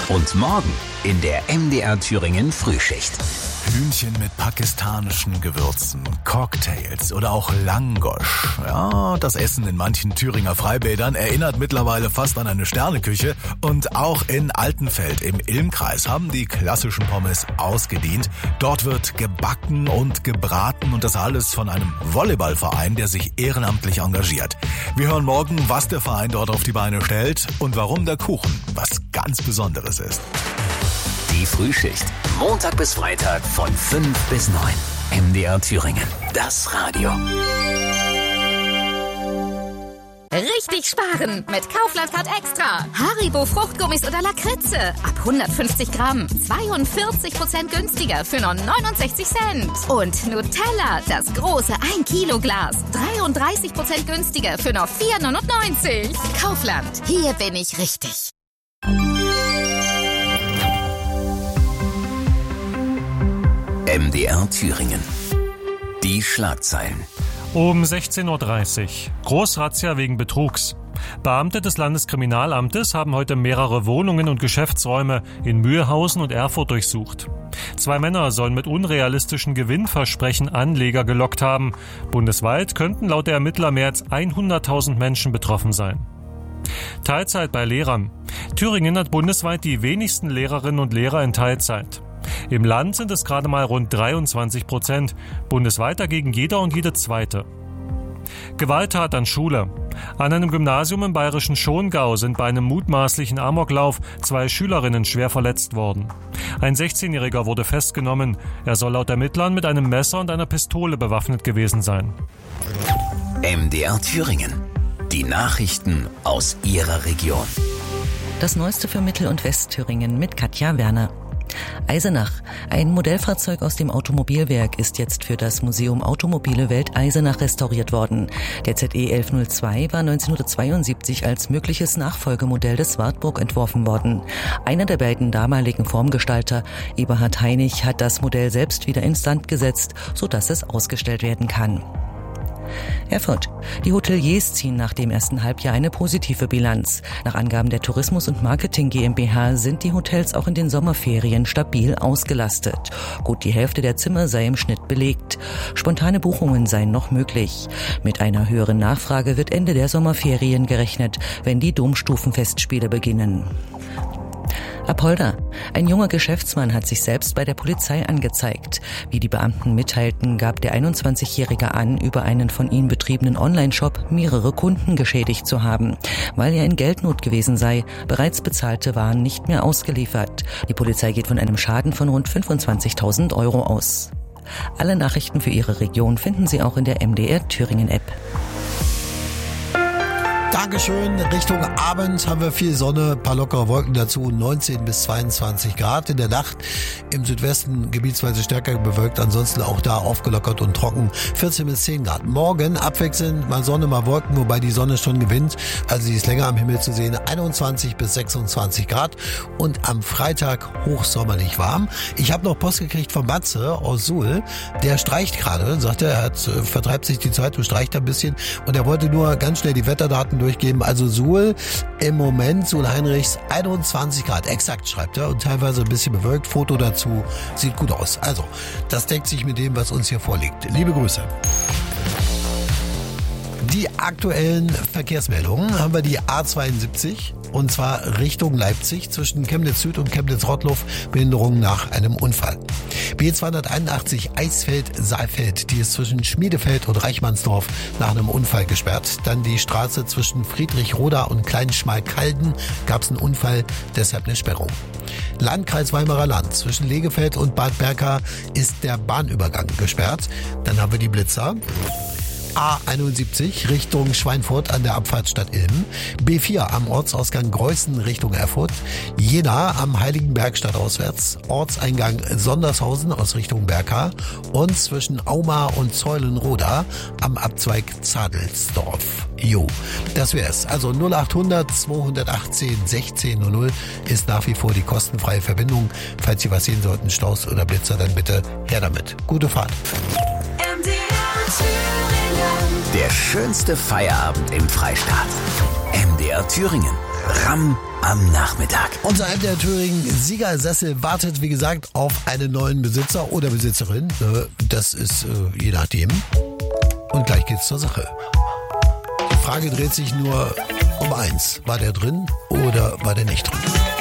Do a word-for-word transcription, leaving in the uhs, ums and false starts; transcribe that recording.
Und morgen in der M D R Thüringen Frühschicht. Hühnchen mit pakistanischen Gewürzen, Cocktails oder auch Langosch. Ja, das Essen in manchen Thüringer Freibädern erinnert mittlerweile fast an eine Sterneküche. Und auch in Altenfeld im Ilmkreis haben die klassischen Pommes ausgedient. Dort wird gebacken und gebraten und das alles von einem Volleyballverein, der sich ehrenamtlich engagiert. Wir hören morgen, was der Verein dort auf die Beine stellt und warum der Kuchen was ganz Besonderes ist. Die Frühschicht. Montag bis Freitag von fünf bis neun. M D R Thüringen. Das Radio. Richtig sparen mit Kaufland Card Extra. Haribo Fruchtgummis oder Lakritze. Ab hundertfünfzig Gramm. zweiundvierzig Prozent günstiger für nur neunundsechzig Cent. Und Nutella, das große ein Kilo Glas. dreiunddreißig Prozent günstiger für nur vier neunundneunzig. Kaufland. Hier bin ich richtig. M D R Thüringen. Die Schlagzeilen. Um sechzehn Uhr dreißig. Großrazzia wegen Betrugs. Beamte des Landeskriminalamtes haben heute mehrere Wohnungen und Geschäftsräume in Mühlhausen und Erfurt durchsucht. Zwei Männer sollen mit unrealistischen Gewinnversprechen Anleger gelockt haben. Bundesweit könnten laut der Ermittler mehr als hunderttausend Menschen betroffen sein. Teilzeit bei Lehrern. Thüringen hat bundesweit die wenigsten Lehrerinnen und Lehrer in Teilzeit. Im Land sind es gerade mal rund dreiundzwanzig Prozent, bundesweit dagegen jeder und jede Zweite. Gewalttat an Schule. An einem Gymnasium im bayerischen Schongau sind bei einem mutmaßlichen Amoklauf zwei Schülerinnen schwer verletzt worden. Ein sechzehnjähriger wurde festgenommen. Er soll laut Ermittlern mit einem Messer und einer Pistole bewaffnet gewesen sein. M D R Thüringen. Die Nachrichten aus Ihrer Region. Das Neueste für Mittel- und Westthüringen mit Katja Werner. Eisenach. Ein Modellfahrzeug aus dem Automobilwerk ist jetzt für das Museum Automobile Welt Eisenach restauriert worden. Der Z E elf null zwei war neunzehnhundertzweiundsiebzig als mögliches Nachfolgemodell des Wartburg entworfen worden. Einer der beiden damaligen Formgestalter, Eberhard Heinig, hat das Modell selbst wieder instand gesetzt, sodass es ausgestellt werden kann. Erfurt. Die Hoteliers ziehen nach dem ersten Halbjahr eine positive Bilanz. Nach Angaben der Tourismus und Marketing GmbH sind die Hotels auch in den Sommerferien stabil ausgelastet. Gut die Hälfte der Zimmer sei im Schnitt belegt. Spontane Buchungen seien noch möglich. Mit einer höheren Nachfrage wird Ende der Sommerferien gerechnet, wenn die Domstufenfestspiele beginnen. Apolda. Ein junger Geschäftsmann hat sich selbst bei der Polizei angezeigt. Wie die Beamten mitteilten, gab der einundzwanzigjährige an, über einen von ihm betriebenen Online-Shop mehrere Kunden geschädigt zu haben. Weil er in Geldnot gewesen sei, bereits bezahlte Waren nicht mehr ausgeliefert. Die Polizei geht von einem Schaden von rund fünfundzwanzigtausend Euro aus. Alle Nachrichten für Ihre Region finden Sie auch in der M D R Thüringen App. Dankeschön. Richtung Abend haben wir viel Sonne, paar lockere Wolken dazu, neunzehn bis zweiundzwanzig Grad. In der Nacht im Südwesten gebietsweise stärker bewölkt, ansonsten auch da aufgelockert und trocken, vierzehn bis zehn Grad. Morgen abwechselnd mal Sonne, mal Wolken, wobei die Sonne schon gewinnt, also sie ist länger am Himmel zu sehen, einundzwanzig bis sechsundzwanzig Grad und am Freitag hochsommerlich warm. Ich habe noch Post gekriegt von Matze aus Suhl, der streicht gerade, sagt er, er hat, vertreibt sich die Zeit und streicht ein bisschen und er wollte nur ganz schnell die Wetterdaten durchgeben. Also Suhl im Moment, Suhl-Heinrichs, einundzwanzig Grad, exakt schreibt er und teilweise ein bisschen bewölkt. Foto dazu, sieht gut aus. Also, das deckt sich mit dem, was uns hier vorliegt. Liebe Grüße. Die aktuellen Verkehrsmeldungen haben wir die A zweiundsiebzig und zwar Richtung Leipzig zwischen Chemnitz Süd und Chemnitz Rottloff, Behinderung nach einem Unfall. B zweihunderteinundachtzig Eisfeld-Saalfeld, die ist zwischen Schmiedefeld und Reichmannsdorf nach einem Unfall gesperrt. Dann die Straße zwischen Friedrichroda und Kleinschmalkalden, gab es einen Unfall, deshalb eine Sperrung. Landkreis Weimarer Land zwischen Legefeld und Bad Berka ist der Bahnübergang gesperrt. Dann haben wir die Blitzer. A einundsiebzig Richtung Schweinfurt an der Abfahrtsstadt Ilm, B vier am Ortsausgang Greußen Richtung Erfurt, Jena am Heiligenberg stadtauswärts, Ortseingang Sondershausen aus Richtung Berka und zwischen Auma und Zeulenroda am Abzweig Zadelsdorf. Jo, das wär's. Also null achthundert zweihundertachtzehn sechzehn null null ist nach wie vor die kostenfreie Verbindung. Falls Sie was sehen sollten, Staus oder Blitzer, dann bitte her damit. Gute Fahrt. Der schönste Feierabend im Freistaat. M D R Thüringen. Ramm am Nachmittag. Unser M D R Thüringen Siegersessel wartet, wie gesagt, auf einen neuen Besitzer oder Besitzerin. Das ist äh, je nachdem. Und gleich geht's zur Sache. Die Frage dreht sich nur um eins. War der drin oder war der nicht drin?